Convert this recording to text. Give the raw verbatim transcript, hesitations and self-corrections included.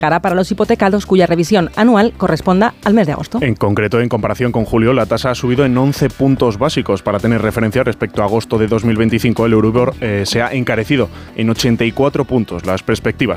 para los hipotecados cuya revisión anual corresponda al mes de agosto. En concreto, en comparación con julio, la tasa ha subido en once puntos básicos. Para tener referencia respecto a agosto de dos mil veinticinco, el Euribor eh, se ha encarecido en ochenta y cuatro puntos. Las perspectivas